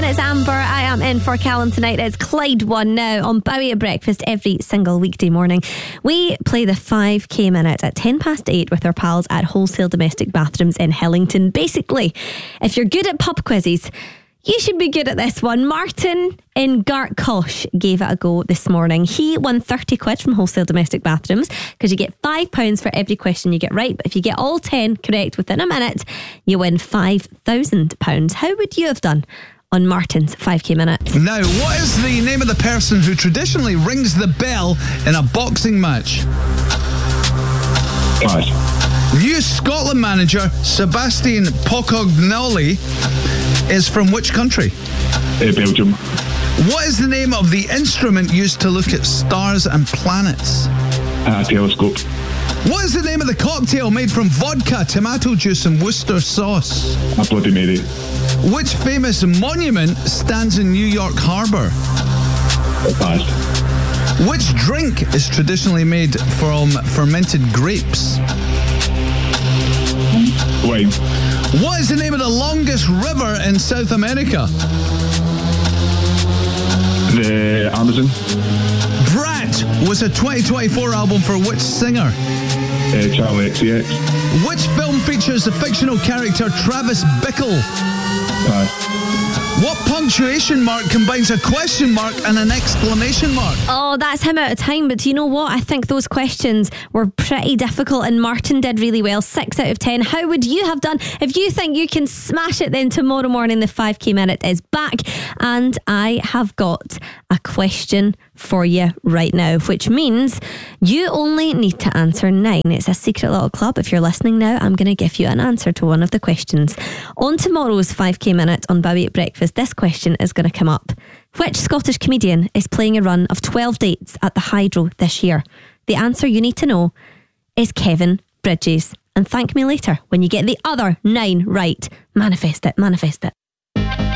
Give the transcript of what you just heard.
it's Amber. I am in for Callum tonight. It's Clyde One now on Bowie at Breakfast every single weekday morning. We play the 5k minute at 8:10 with our pals at Wholesale Domestic Bathrooms in Hillington. Basically, if you're good at pub quizzes, you should be good at this one. Martin in Gartcosh gave it a go this morning. He won 30 quid from Wholesale Domestic Bathrooms because you get £5 for every question you get right. But if you get all 10 correct within a minute, you win £5,000. How would you have done on Martin's 5k minute? Now, what is the name of the person who traditionally rings the bell in a boxing match? Pass. New Scotland manager Sebastian Pocognoli is from which country? Belgium. What is the name of the instrument used to look at stars and planets? A telescope. What is the name of the cocktail made from vodka, tomato juice and Worcester sauce? A Bloody Mary. Which famous monument stands in New York Harbour? Pass. Which drink is traditionally made from fermented grapes? Wine. What is the name of the longest river in South America? The Amazon. Brat was a 2024 album for which singer? Charlie XCX. Which film features the fictional character Travis Bickle? Pass. What punctuation mark combines a question mark and an exclamation mark? Oh, that's him out of time. But do you know what? I think those questions were pretty difficult and Martin did really well. 6 out of 10. How would you have done? If you think you can smash it, then tomorrow morning the 5k minute is back. And I have got a question for you right now, which means you only need to answer 9. It's a secret little club. If you're listening now, I'm going to give you an answer to one of the questions. On tomorrow's 5k minute on Bowie at Breakfast, this question is going to come up. Which Scottish comedian is playing a run of 12 dates at the Hydro this year? The answer you need to know is Kevin Bridges. And thank me later when you get the other 9 right. Manifest it, manifest it.